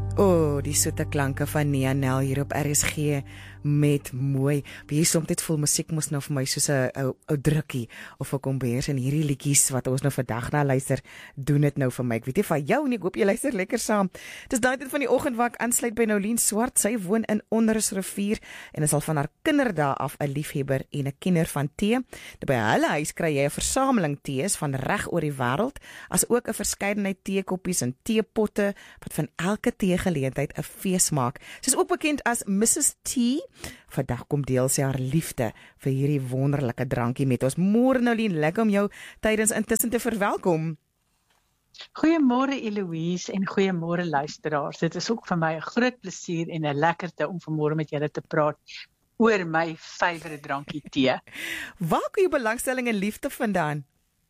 Die soete klanke van Nia Nel hier op RSG met mooi. Hier soms dit voel musiek mos nou vir my soos 'n drukkie of 'n kombers en hierdie liedjies wat ons nou vandag na luister, doen dit nou vir my. Ek weet nie van jou nie, ek hoop jy luister lekker saam. Dis daai tyd van die oggend waar ek aansluit by Noulien Swart. Sy woon in Ondersrivier en is al van haar kinderdae af 'n liefhebber en 'n kenner van tee. By hulle huis kry jy 'n versameling tees van reg oor die wêreld, as ook 'n verskeidenheid teekoppies en teepotte wat van elke teegeleentheid 'n fees maak. Sy is ook bekend as Mrs. T. Vandag kom deel sy haar liefde vir hierdie wonderlike drankie met ons. Môre Noulien, lekker om jou tydens intussen te verwelkom. Goeiemôre Eloise en goeiemôre luisteraars. Dit is ook vir my 'n groot plesier en 'n lekkerte om vanmôre met julle te praat oor my favourite drankie tee. Waar kom jou belangstelling en liefde vandaan?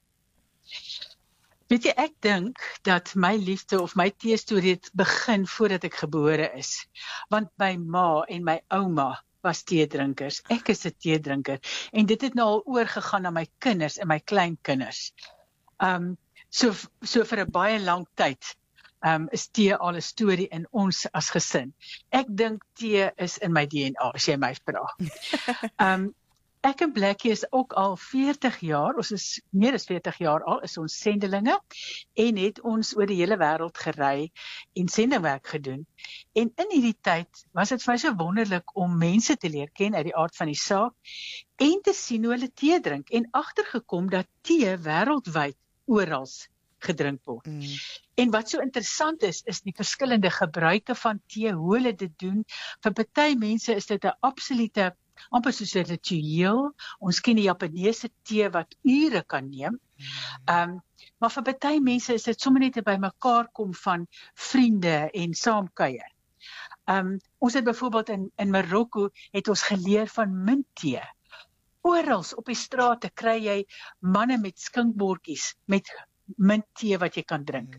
Weet jy, ek dink dat my liefde of my tee-storie het begin voordat ek gebore is. Want my ma en my ouma was teedrinkers. Ek is 'n teedrinker en dit het nou al oorgegaan na my kinders en my kleinkinders. So vir 'n baie lang tyd is tee al 'n storie in ons as gesin. Ek dink tee is in my DNA, as jy my vra. Ek en Blackie is ook al 40 jaar, ons is meer as 40 jaar al, is ons sendelinge en het ons oor die hele wêreld gery en sendingwerk gedoen. En in hierdie tyd was dit vir my so wonderlik om mense te leer ken uit die aard van die saak en te sien hoe hulle tee drink en agtergekom dat tee wêreldwyd oral gedrink word. En wat so interessant is die verskillende gebruike van tee, hoe hulle dit doen. Vir party mense is dit 'n absolute amper soos 'n ritueel. Ons ken die Japaneese tee wat ure kan neem. Maar vir party mense is dit sommer net 'n bymekaar kom van vriende en saamkuier. Ons het byvoorbeeld in Marokko het ons geleer van minttee. Oral op die strate kry jy manne met skinkbordjies met minttee wat jy kan drink.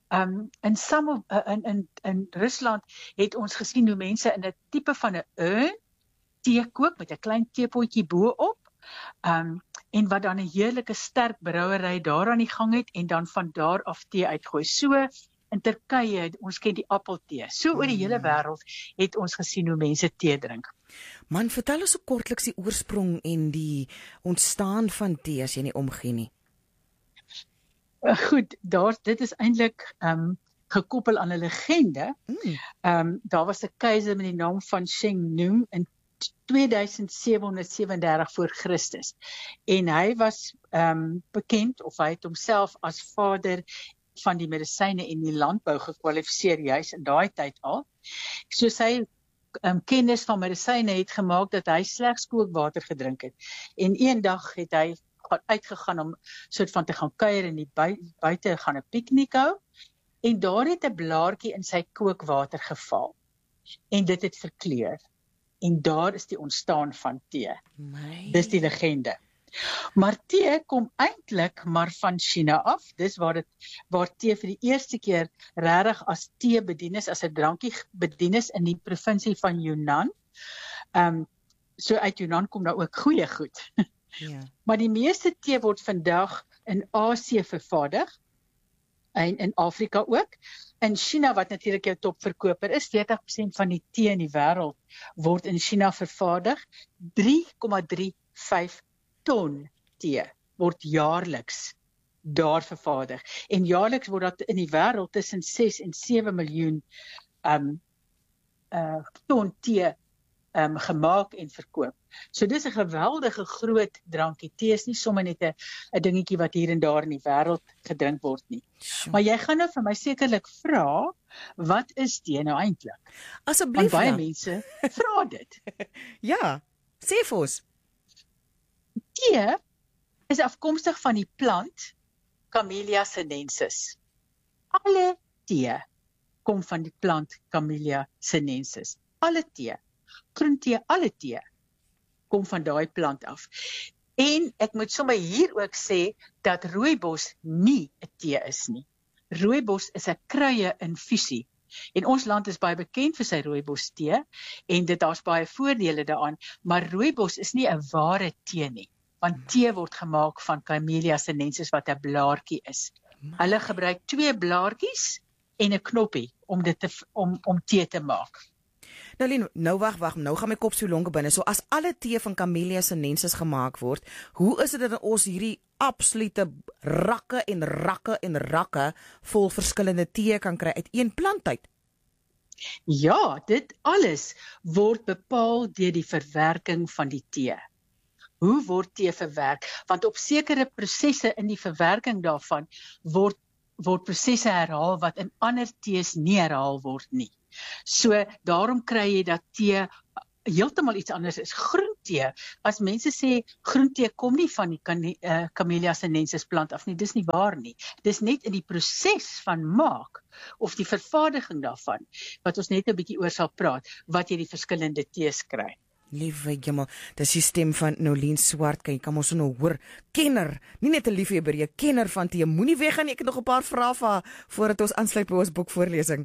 In Rusland het ons gesien hoe mense in 'n tipe van 'n urn tee kook met 'n klein teepotjie bo-op, en wat dan 'n heerlike sterk brouery daar aan die gang het en dan van daar af tee uitgooi. So in Turkye, ons ken die appeltee. So oor die hele wêreld het ons gesien hoe mense tee drink. Man, vertel ons so kortliks die oorsprong en die ontstaan van tee as jy nie omgee nie. Goed, dit is eintlik gekoppel aan 'n legende. Daar was 'n keiser met die naam van Sheng Nung in 2737 voor Christus. En hy was bekend, of hy het homself as vader van die medisyne en die landbou gekwalifiseer juis in daai tyd al. So sy kennis van medisyne het gemaak dat hy slegs kookwater gedrink het. En eendag het hy uitgegaan om soort van te gaan kuier en die buite gaan 'n piknik hou. En daar het 'n blaartjie in sy kookwater geval. En dit het verkleur. En daar is die ontstaan van tee. Dis die legende. Maar tee kom eintlik maar van China af. Dis waar tee vir die eerste keer regtig as tee bedien is, as 'n drankie bedien is in die provinsie van Yunnan. So uit Yunnan kom daar ook goeie goed. Ja. Maar die meeste tee word vandag in Asië vervaardig. En in Afrika ook. In China, wat natuurlik jou topverkoper is, 40% van die tee in die wêreld word in China vervaardig. 3,35 ton tee word jaarliks daar vervaardig. En jaarliks word dat in die wêreld tussen 6 en 7 miljoen ton tee gemaak en verkoop. So dis 'n geweldige groot drankie. Tee is nie sommer net 'n dingetjie wat hier en daar in die wêreld gedrink word nie. Maar jy gaan nou vir my sekerlik vra, wat is tee nou eintlik? Asseblief. Want baie mense vra dit. Ja, sê vir ons. Tee is afkomstig van die plant Camellia sinensis. Alle tee kom van die plant Camellia sinensis. Alle tee. Groentee, alle tee kom van daai plant af. En ek moet sommer hier ook sê dat rooibos nie 'n tee is nie. Rooibos is 'n kruie-infusie. En ons land is baie bekend vir sy rooibos tee en daar's baie voordele daaraan, maar rooibos is nie 'n ware tee nie, want tee word gemaak van Camellia sinensis wat 'n blaartjie is. Hulle gebruik 2 blaartjies en 'n knoppie om om tee te maak. Nou wag, nou gaan my kop so lonke binne. So as alle tee van Camellia sinensis gemaak word, hoe is dit dat ons hierdie absolute rakke en rakke vol verskillende tee kan kry uit een plant uit? Ja, dit alles word bepaal deur die verwerking van die tee. Hoe word tee verwerk? Want op sekere prosesse in die verwerking daarvan word prosesse herhaal wat in ander tees nie herhaal word nie. So daarom kry jy dat tee heeltemal iets anders is. Groentee, as mense sê groentee kom nie van die Camellia sinensis plant af nie, dis nie waar nie. Dis net in die proses van maak of die vervaardiging daarvan wat ons net 'n bietjie oor sal praat, wat jy die verskillende tees kry. Liewe jemmel, dis die stem van Nolien Swart, kan ons nou hoor, kenner, nie net 'n liefhebber, 'n kenner van tee. Moenie weggaan nie, ek het nog 'n paar vrae vir haar voordat ons aansluit by ons boekvoorlesing.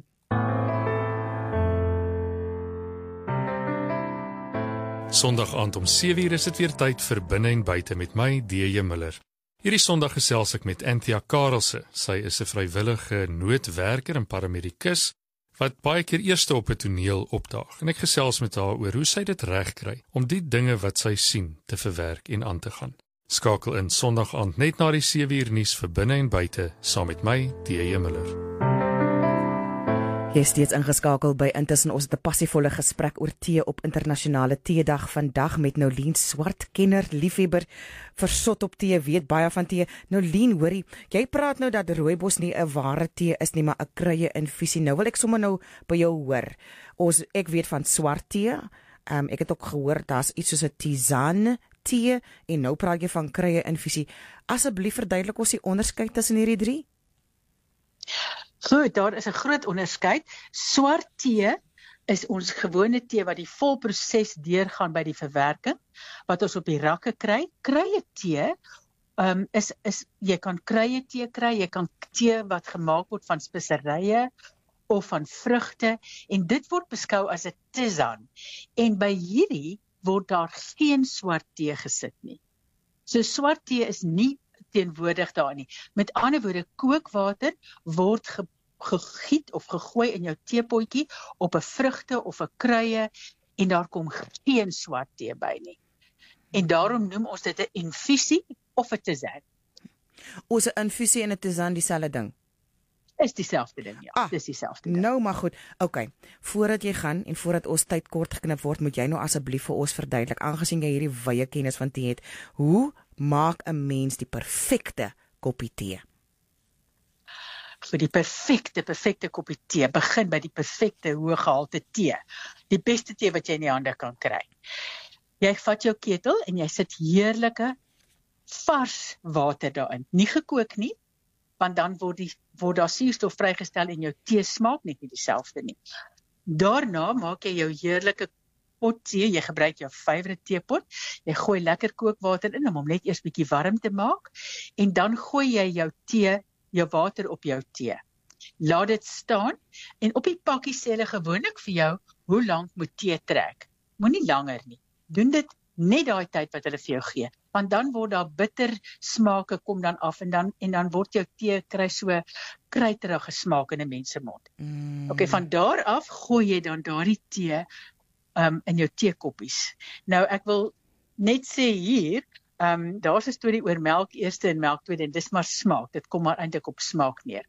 Sondag aand om 7:00 is dit weer tyd vir Binne en Buite met my, DJ Miller. Hierdie Sondag gesels ek met Anthea Karelse. Sy is 'n vrywillige noodwerker en paramedikus wat baie keer eerste op 'n toneel opdaag. En ek gesels met haar oor hoe sy dit regkry om die dinge wat sy sien te verwerk en aan te gaan. Skakel in Sondag aand net na die 7:00 nuus vir Binne en Buite saam met my, DJ Miller. Jy is steeds ingeskakel by Intussen. Ons het 'n passievolle gesprek oor tee op internasionale teedag vandag met Nolien Swart, kenner, liefhebber, versot op tee, weet baie van tee. Nolien, hoorie, jy praat nou dat rooibos nie 'n ware tee is nie, maar 'n kruie infusie. Nou wil ek sommer nou by jou hoor. Ek weet van swart tee. Ek het ook gehoor daar's iets soos 'n tisane tee en nou praat jy van kruie infusie. Asseblief verduidelik ons die onderskeid tussen hierdie drie. Goed, daar is 'n groot onderskeid. Swart tee is ons gewone tee wat die volproses deurgaan by die verwerking, wat ons op die rakke kry. Kruie tee is jy kan kruie tee kry, jy kan tee wat gemaak word van speserye of van vrugte, en dit word beskou as 'n tisane. En by hierdie word daar geen swart tee gesit nie. So swart tee is nie teenwoordig daar nie. Met ander woorde, kookwater word gegiet of gegooi in jou teepotjie op 'n vrugte of 'n kruie en daar kom geen swart tee by nie. En daarom noem ons dit 'n infusie of 'n tisane. Ons 'n infusie en 'n tisane dieselfde ding. Is dieselfde ding, ja. Dis dieselfde ding. Nou maar goed. Okay. Voordat jy gaan en voordat ons tyd kort geknip word, moet jy nou asseblief vir ons verduidelik, aangesien jy hierdie wye kennis van tee het, hoe maak 'n mens die perfekte koppie tee? Vir die perfekte koppie tee, begin by die perfekte hoë gehalte tee. Die beste tee wat jy in die hande kan kry. Jy vat jou ketel en jy sit heerlike vars water daarin. Nie gekook nie, want dan word daar suurstof vrygestel en jou tee smaak net nie dieselfde nie. Daarna maak jy jou heerlike pot tee, jy gebruik jou favourite teepot, jy gooi lekker kookwater in om hom net eers bietjie warm te maak, en dan gooi jy jou water op jou tee. Laat dit staan, en op die pakkie sê hulle gewoonlik vir jou, hoe lank moet tee trek? Moenie langer nie. Doen dit net daai tyd wat hulle vir jou gee, want dan word daar bitter smake kom dan af, en dan word jou tee kry so kruiterige smaak in 'n mens se mond. Okay, van daar af gooi jy dan daardie tee in jou teekoppies. Nou ek wil net sê hier, daar's 'n storie oor melk eerste en melk tweede, en dis maar smaak, dit kom maar eintlik op smaak neer.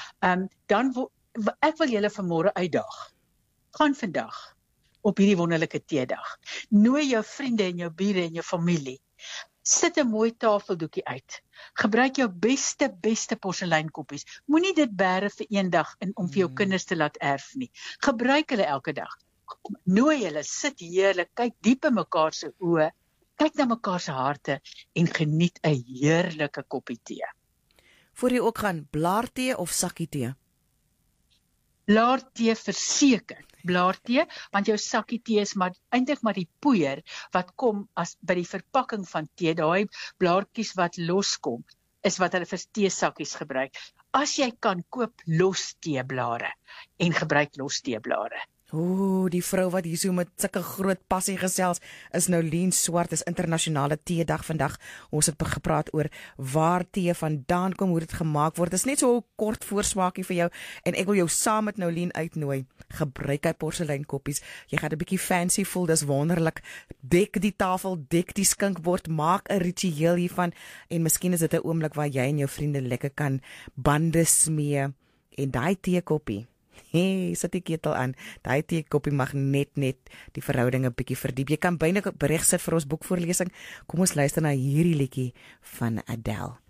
Ek wil julle vanmôre uitdaag, gaan vandag op hierdie wonderlike teedag, nooi jou vriende en jou bure en jou familie, sit 'n mooi tafeldoekie uit, gebruik jou beste porseleinkoppies, moenie dit bære vir een dag om vir jou kinders te laat erf nie, gebruik hulle elke dag, nooi hulle, sit heerlik, kyk diep in mekaar se oë, kyk na mekaar se harte en geniet 'n heerlike koppie tee. Voor jy ook gaan, blaartee of sakkie tee? Blaartee verseker, blaartee, want jou sakkie tee is eintlik maar die poeier wat kom by die verpakking van tee, daai blaartjies wat loskom, is wat hulle vir teesakkies gebruik. As jy kan, koop los teeblare en gebruik los teeblare. Ooh, die vrou wat hier so met sulke groot passie gesels is Noulien Swart. Is internasionale teedag vandag. Ons het gepraat oor waar tee vandaan kom, hoe dit gemaak word. Dit is net so 'n kort voorsmaakie vir jou en ek wil jou saam met Noulien uitnooi. Gebruik hy porseleinkoppies. Jy gaan 'n bietjie fancy voel, dis wonderlik. Dek die tafel, dek die skinkbord, maak 'n ritueel hiervan en miskien is dit 'n oomblik waar jy en jou vriende lekker kan bande smee en daai teekoppie. Hey, sit die ketel aan. Daai teekoppie mag net die verhoudinge 'n bietjie verdiep. Jy kan byna berig sit vir ons boekvoorlesing. Kom ons luister na hierdie liedjie van Adele.